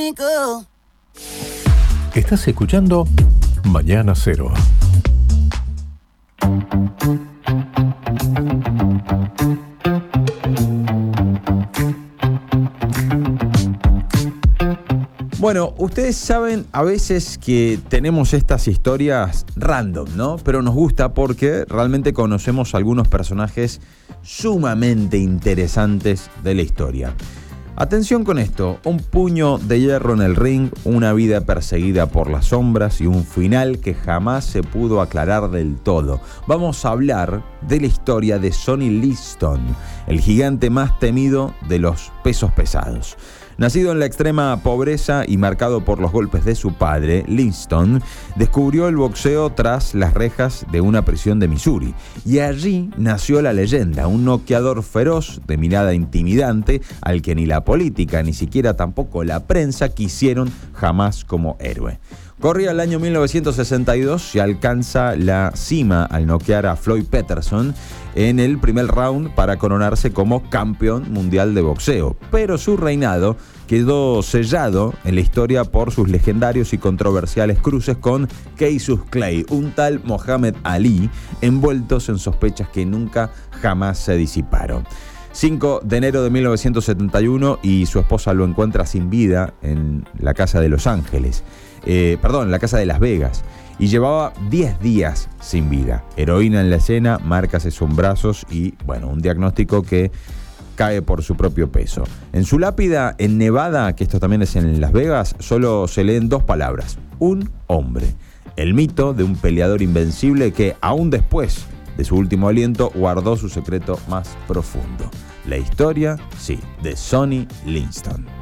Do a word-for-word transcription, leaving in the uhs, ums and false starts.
Estás escuchando Mañana Cero. Bueno, ustedes saben a veces que tenemos estas historias random, ¿no? Pero nos gusta porque realmente conocemos algunos personajes sumamente interesantes de la historia. Atención con esto, un puño de hierro en el ring, una vida perseguida por las sombras y un final que jamás se pudo aclarar del todo. Vamos a hablar de la historia de Sonny Liston, el gigante más temido de los pesos pesados. Nacido en la extrema pobreza y marcado por los golpes de su padre, Liston descubrió el boxeo tras las rejas de una prisión de Missouri. Y allí nació la leyenda, un noqueador feroz de mirada intimidante al que ni la política ni siquiera tampoco la prensa quisieron jamás como héroe. Corría el año mil novecientos sesenta y dos y alcanza la cima al noquear a Floyd Patterson en el primer round para coronarse como campeón mundial de boxeo. Pero su reinado quedó sellado en la historia por sus legendarios y controversiales cruces con Cassius Clay, un tal Muhammad Ali, envueltos en sospechas que nunca jamás se disiparon. cinco de enero de mil novecientos setenta y uno y su esposa lo encuentra sin vida en la casa de Los Ángeles. Eh, perdón, en la casa de Las Vegas. Y llevaba diez días sin vida. Heroína en la escena, marcas en sus brazos y, bueno, un diagnóstico que cae por su propio peso. En su lápida en Nevada, que esto también es en Las Vegas, solo se leen dos palabras: un hombre. El mito de un peleador invencible que, aún después de su último aliento, guardó su secreto más profundo. La historia, sí, de Sonny Liston.